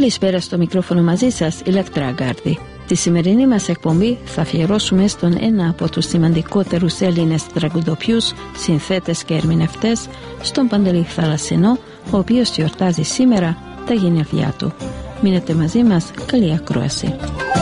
Καλησπέρα, στο μικρόφωνο μαζί σας, Ηλεκτρά Γκάρδη. Τη σημερινή μας εκπομπή θα αφιερώσουμε στον ένα από τους σημαντικότερους Έλληνες τραγουδοποιούς, συνθέτες και ερμηνευτές, στον Παντελή Θαλασσινό, ο οποίος γιορτάζει σήμερα τα γενέθλιά του. Μείνετε μαζί μας, καλή ακρόαση.